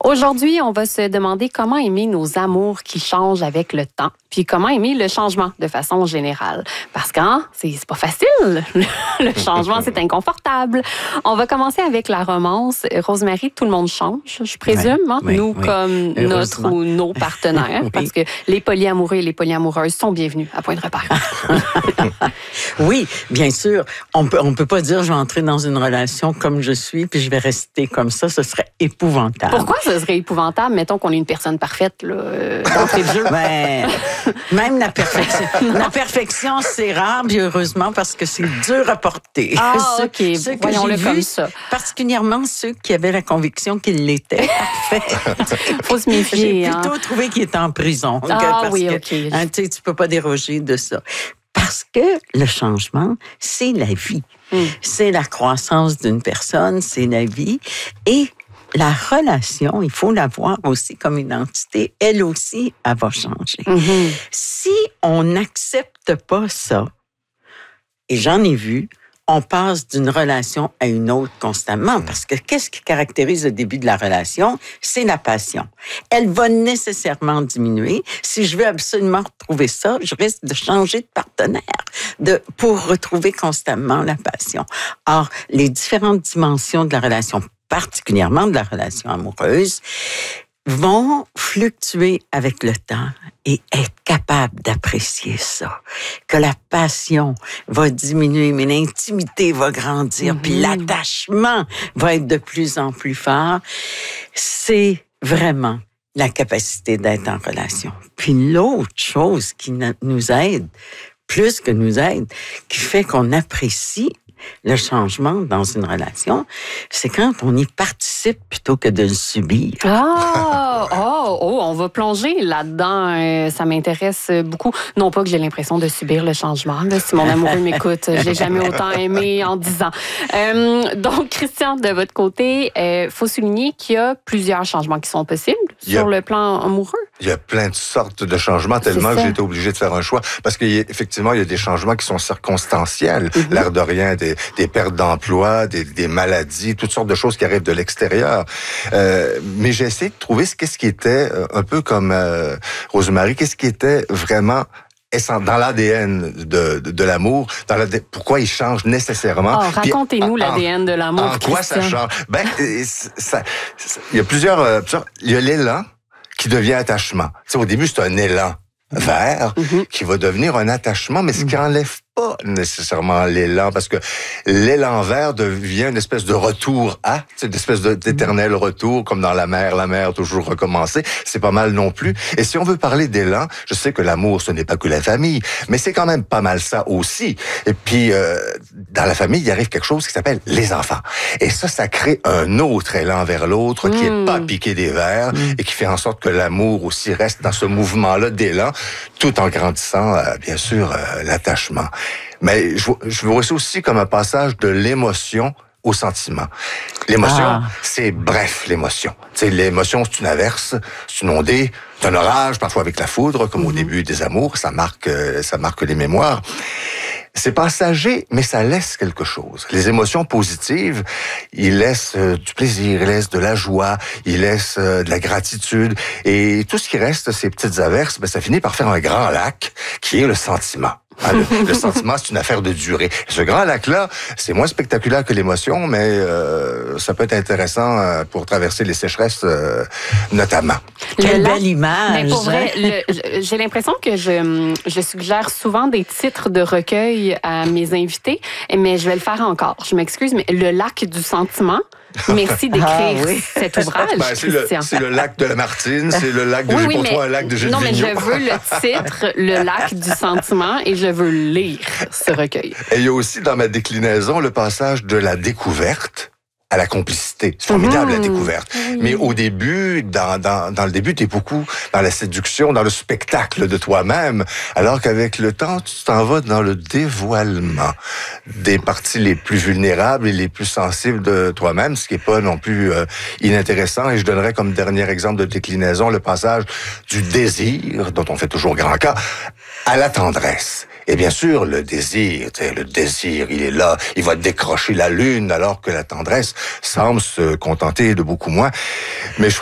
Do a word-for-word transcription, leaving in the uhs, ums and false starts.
Aujourd'hui, on va se demander comment aimer nos amours qui changent avec le temps, puis comment aimer le changement de façon générale. Parce que hein, c'est, c'est pas facile. Le changement, c'est inconfortable. On va commencer avec la romance. Rosemary, tout le monde change, je présume, oui, hein? oui, nous oui. comme notre ou nos partenaires, oui. Parce que les polyamoureux et les polyamoureuses sont bienvenus à Point de repère. Oui, bien sûr. On peut, on peut pas dire je vais entrer dans une relation comme je suis puis je vais rester comme ça. Ce serait épouvantable. Pourquoi ce serait épouvantable? Mettons qu'on est une personne parfaite là, d'entrée de jeu. Ben, même la perfection. La perfection, c'est rare, puis heureusement, parce que c'est dur à porter. Ah, ceux, OK. Ceux que Voyons-le j'ai comme vu, ça. Particulièrement ceux qui avaient la conviction qu'ils l'étaient. Parfait. Faut se méfier. J'ai plutôt hein. trouvé qu'il était en prison. Ah parce oui, que, OK. Hein, tu sais, tu peux pas déroger de ça. Parce que le changement, c'est la vie. Mm. C'est la croissance d'une personne, c'est la vie. Et la relation, il faut la voir aussi comme une entité. Elle aussi, elle va changer. Mm-hmm. Si on n'accepte pas ça, et j'en ai vu, on passe d'une relation à une autre constamment. Parce que qu'est-ce qui caractérise le début de la relation? C'est la passion. Elle va nécessairement diminuer. Si je veux absolument retrouver ça, je risque de changer de partenaire de, pour retrouver constamment la passion. Or, les différentes dimensions de la relation, particulièrement de la relation amoureuse, vont fluctuer avec le temps et être capable d'apprécier ça. Que la passion va diminuer, mais l'intimité va grandir, mm-hmm. puis l'attachement va être de plus en plus fort. C'est vraiment la capacité d'être en relation. Puis l'autre chose qui nous aide, plus que nous aide, qui fait qu'on apprécie le changement dans une relation, c'est quand on y participe plutôt que de le subir. Ah! Oh, oh, on va plonger là-dedans. Euh, ça m'intéresse beaucoup. Non pas que j'ai l'impression de subir le changement. Là, si mon amoureux m'écoute, je l'ai jamais autant aimé en dix ans. Euh, donc, Christian, de votre côté, il euh, faut souligner qu'il y a plusieurs changements qui sont possibles sur le plan amoureux. Il y a plein de sortes de changements, tellement que j'ai été obligé de faire un choix. Parce qu'effectivement, il y a des changements qui sont circonstanciels. Mm-hmm. L'air de rien, des, des pertes d'emploi, des, des maladies, toutes sortes de choses qui arrivent de l'extérieur. Euh, mais j'ai essayé de trouver ce qu'est-ce qui était, un peu comme euh, Rosemary, qu'est-ce qui était vraiment dans l'A D N de, de, de l'amour, dans la, pourquoi il change nécessairement. Oh, racontez-nous Puis, l'A D N de l'amour, En quoi Christian? ça change? Ben, ça, ça, il y a plusieurs, euh, plusieurs... Il y a l'élan qui devient attachement. Tu sais, au début, c'est un élan vert mm-hmm. qui va devenir un attachement, mais ce qui enlève pas nécessairement l'élan, parce que l'élan vert devient une espèce de retour à, c'est une espèce de, d'éternel retour, comme dans la mer, la mer toujours recommencer. C'est pas mal non plus. Et si on veut parler d'élan, je sais que l'amour, ce n'est pas que la famille, mais c'est quand même pas mal ça aussi. Et puis, euh, dans la famille, il arrive quelque chose qui s'appelle les enfants. Et ça, ça crée un autre élan vers l'autre, mmh. qui est pas piqué des verres, mmh. et qui fait en sorte que l'amour aussi reste dans ce mouvement-là d'élan, tout en grandissant, euh, bien sûr, euh, l'attachement. Mais je, je vois ça aussi comme un passage de l'émotion au sentiment. L'émotion, ah. c'est bref, l'émotion. Tu sais, l'émotion, c'est une averse, c'est une ondée, c'est un orage, parfois avec la foudre, comme mm-hmm. au début des amours, ça marque, ça marque les mémoires. C'est passager, mais ça laisse quelque chose. Les émotions positives, ils laissent euh, du plaisir, ils laissent de la joie, ils laissent euh, de la gratitude. Et tout ce qui reste, ces petites averses, ben, ça finit par faire un grand lac, qui est le sentiment. Hein, le, le sentiment, c'est une affaire de durée. Ce grand lac-là, c'est moins spectaculaire que l'émotion, mais euh, ça peut être intéressant euh, pour traverser les sécheresses, euh, notamment. Quelle lac, belle image! Mais pour vrai, le, j'ai l'impression que je, je suggère souvent des titres de recueil à mes invités, mais je vais le faire encore. Je m'excuse, mais le lac du sentiment. Merci d'écrire ah, oui. cet ouvrage, ben, c'est, le, c'est le lac de Lamartine, c'est le lac de oui, oui, mais, un lac de Gilles Non, mais Vigneault. je veux le titre, le lac du sentiment, et je veux lire ce recueil. Et il y a aussi dans ma déclinaison le passage de la découverte à la complicité. C'est formidable, mmh. la découverte. Oui. Mais au début, dans, dans, dans le début, t'es beaucoup dans la séduction, dans le spectacle de toi-même, alors qu'avec le temps, tu t'en vas dans le dévoilement des parties les plus vulnérables et les plus sensibles de toi-même, ce qui est pas non plus euh, inintéressant. Et je donnerais comme dernier exemple de déclinaison le passage du désir, dont on fait toujours grand cas, à la tendresse. Et bien sûr, le désir, le désir, il est là, il va décrocher la lune, alors que la tendresse semble se contenter de beaucoup moins. Mais je